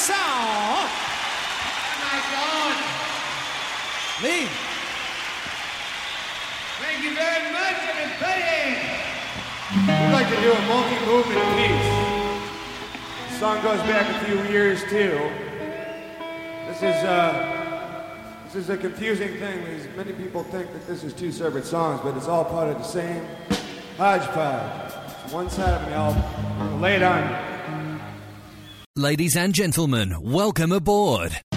song. Oh my God. Lee. Thank you very much, everybody. We'd like to do a multi-movement piece. The song goes back a few years too. This is a confusing thing because many people think that this is two separate songs, but it's all part of the same hodgepodge. It's one side of an album. I'm gonna lay it on you. Ladies and gentlemen, welcome aboard.